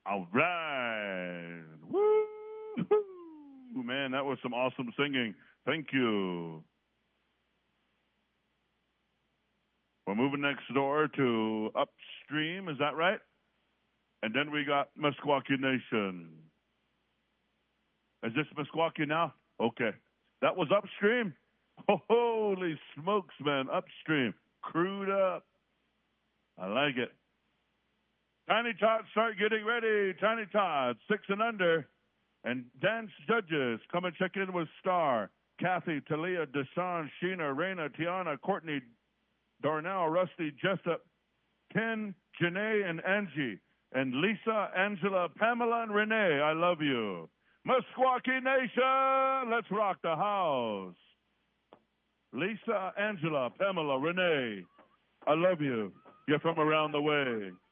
All right. Woo! Man, that was some awesome singing. Thank you. We're moving next door to Upstream, is that right? And then we got Meskwaki Nation. Is this Meskwaki now? Okay. That was Upstream. Holy smokes, man. Upstream. Crewed up. I like it. Tiny Tots, start getting ready. Tiny Tots, 6 and under. And dance judges, come and check in with Star, Kathy, Talia, Deshawn, Sheena, Raina, Tiana, Courtney, Darnell, Rusty, Jessup, Ken, Janae, and Angie. And Lisa, Angela, Pamela, and Renee, I love you. Meskwaki Nation, let's rock the house. Lisa, Angela, Pamela, Renee, I love you. You're from around the way.